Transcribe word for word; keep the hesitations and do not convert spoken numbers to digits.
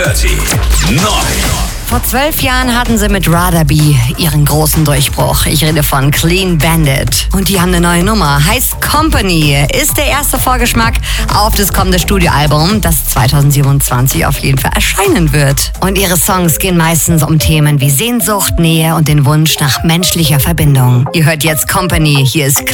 dreißig neun. Vor zwölf Jahren hatten sie mit Rather Be ihren großen Durchbruch. Ich rede von Clean Bandit. Und die haben eine neue Nummer, heißt Company. Ist der erste Vorgeschmack auf das kommende Studioalbum, das zwanzig siebenundzwanzig auf jeden Fall erscheinen wird. Und ihre Songs gehen meistens um Themen wie Sehnsucht, Nähe und den Wunsch nach menschlicher Verbindung. Ihr hört jetzt Company. Hier ist